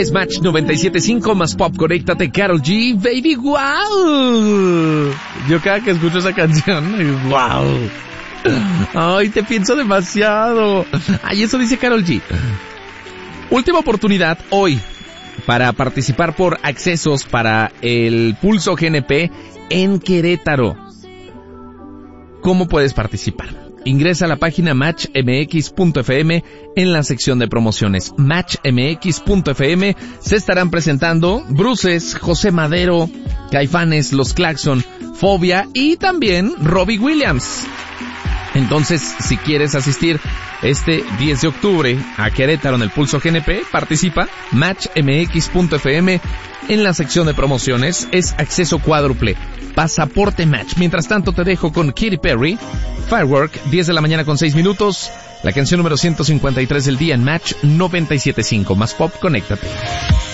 Es Match 97.5 más Pop. Conéctate, Karol G, baby, wow. Yo cada que escucho esa canción, wow. Ay, te pienso demasiado. Ay, eso dice Karol G. Última oportunidad hoy para participar por accesos para el Pulso GNP en Querétaro. ¿Cómo puedes participar? Ingresa a la página matchmx.fm en la sección de promociones. Matchmx.fm. Se estarán presentando Bruces, José Madero, Caifanes, Los Claxon, Fobia y también Robbie Williams. Entonces, si quieres asistir este 10 de octubre a Querétaro en el Pulso GNP, participa. Matchmx.fm en la sección de promociones. Es acceso cuádruple. Pasaporte Match. Mientras tanto te dejo con Katy Perry, Firework, 10 de la mañana con 6 minutos. La canción número 153 del día en Match 97.5. Más Pop, conéctate.